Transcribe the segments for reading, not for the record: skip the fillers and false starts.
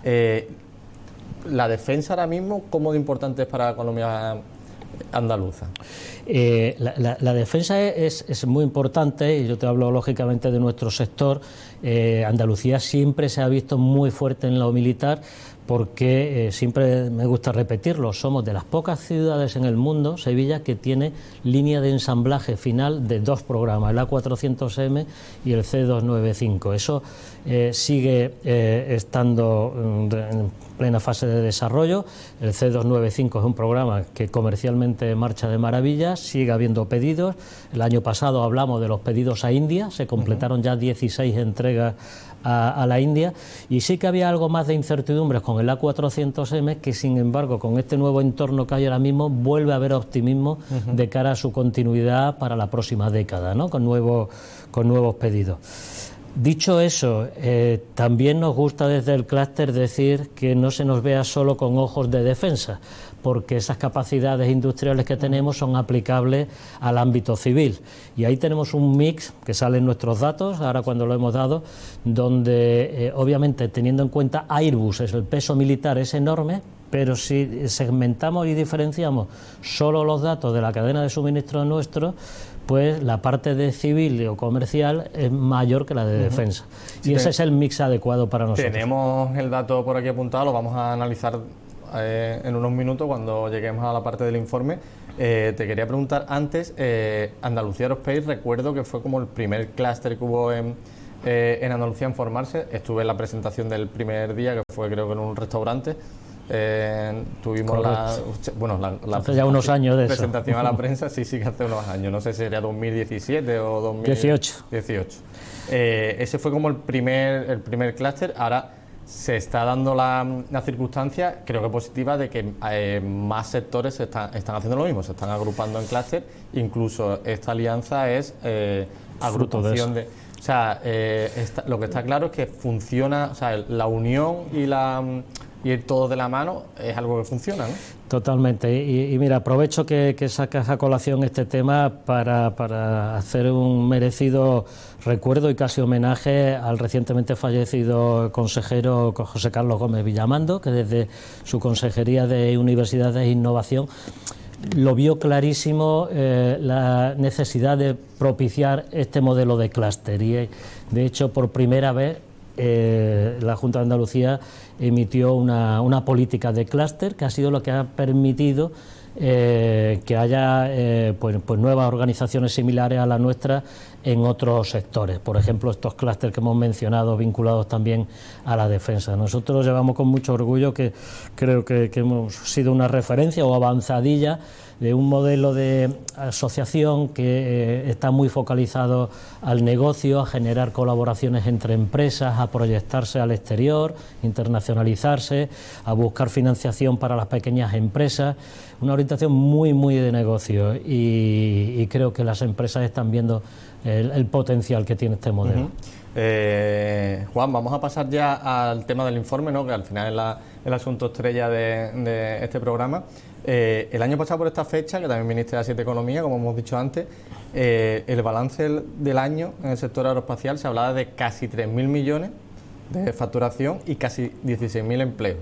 La defensa ahora mismo, ¿cómo de importante es para la economía andaluza? La defensa es muy importante, y yo te hablo lógicamente de nuestro sector. Andalucía siempre se ha visto muy fuerte en lo militar, porque siempre me gusta repetirlo, somos de las pocas ciudades en el mundo, Sevilla, que tiene línea de ensamblaje final de 2 programas, el A400M y el C295. Eso sigue estando en plena fase de desarrollo. El C295 es un programa que comercialmente marcha de maravilla, sigue habiendo pedidos. El año pasado hablamos de los pedidos a India, se completaron ya 16 entregas a la India, y sí que había algo más de incertidumbres con el A400M, que sin embargo con este nuevo entorno que hay ahora mismo vuelve a haber optimismo de cara a su continuidad para la próxima década, ¿no? con nuevos pedidos. Dicho eso, también nos gusta desde el clúster decir que no se nos vea solo con ojos de defensa, porque esas capacidades industriales que tenemos son aplicables al ámbito civil. Y ahí tenemos un mix que sale en nuestros datos, ahora cuando lo hemos dado, donde obviamente teniendo en cuenta Airbus, el peso militar es enorme, pero si segmentamos y diferenciamos solo los datos de la cadena de suministro nuestro, pues la parte de civil o comercial es mayor que la de defensa. Y ese es el mix adecuado para nosotros. Tenemos el dato por aquí apuntado, lo vamos a analizar en unos minutos cuando lleguemos a la parte del informe. Te quería preguntar antes, Andalucía Aerospace, recuerdo que fue como el primer clúster que hubo en Andalucía en formarse. Estuve en la presentación del primer día, que fue creo que en un restaurante. Tuvimos hace ya unos años de presentación eso. A la prensa, sí que hace unos años, no sé si sería 2017 o 2018. Ese fue como el primer clúster. Ahora se está dando la circunstancia, creo que positiva, de que más sectores están haciendo lo mismo, se están agrupando en clúster. Incluso esta alianza es agrupación de... O sea, lo que está claro es que funciona, o sea, la unión y ir todo de la mano es algo que funciona, ¿no? Totalmente. Y mira, aprovecho que sacas a colación este tema para hacer un merecido recuerdo y casi homenaje al recientemente fallecido consejero José Carlos Gómez Villamando, que desde su Consejería de Universidades e Innovación lo vio clarísimo, la necesidad de propiciar este modelo de clúster. Y de hecho, por primera vez, la Junta de Andalucía emitió una política de clúster, que ha sido lo que ha permitido que haya pues nuevas organizaciones similares a la nuestra en otros sectores. Por ejemplo, estos clústeres que hemos mencionado vinculados también a la defensa. Nosotros llevamos con mucho orgullo que creo que hemos sido una referencia o avanzadilla de un modelo de asociación que está muy focalizado al negocio, a generar colaboraciones entre empresas, a proyectarse al exterior, internacionalizarse, a buscar financiación para las pequeñas empresas, una orientación muy de negocio, y creo que las empresas están viendo el potencial que tiene este modelo. Juan, vamos a pasar ya al tema del informe, ¿no? Que al final es el asunto estrella de este programa. El año pasado por esta fecha, que también viniste a Siete Economía, como hemos dicho antes, el balance del año en el sector aeroespacial se hablaba de casi 3.000 millones de facturación y casi 16.000 empleos.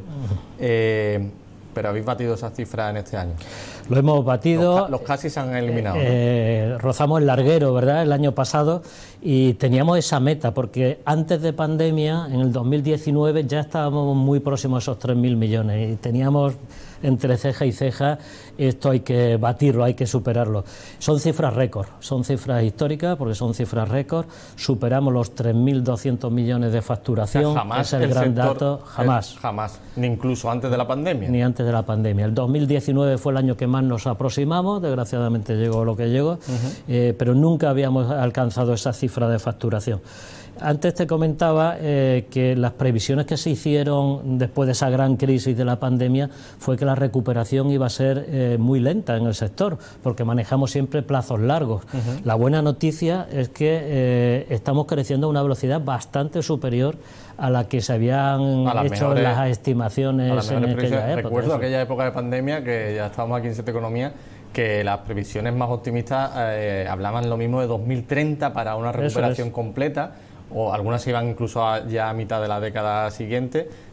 Pero habéis batido esa cifra en este año. Lo hemos batido. Los casi se han eliminado, ¿no? Rozamos el larguero, ¿verdad?, el año pasado, y teníamos esa meta, porque antes de pandemia, en el 2019, ya estábamos muy próximos a esos 3.000 millones y teníamos entre ceja y ceja, esto hay que batirlo, hay que superarlo. Son cifras récord, son cifras históricas, porque son cifras récord. Superamos los 3.200 millones de facturación, o sea, jamás es el gran dato, jamás. Jamás, ni incluso antes de la pandemia. Ni antes de la pandemia. El 2019 fue el año que más nos aproximamos, desgraciadamente llegó lo que llegó, pero nunca habíamos alcanzado esa cifra de facturación. Antes te comentaba que las previsiones que se hicieron después de esa gran crisis de la pandemia fue que la recuperación iba a ser muy lenta en el sector, porque manejamos siempre plazos largos. La buena noticia es que estamos creciendo a una velocidad bastante superior a la que se habían hecho las estimaciones en aquella época. Recuerdo aquella época de pandemia, que ya estábamos aquí en Siete Economía, que las previsiones más optimistas hablaban lo mismo de 2030 para una recuperación completa, o algunas se iban incluso ya a mitad de la década siguiente.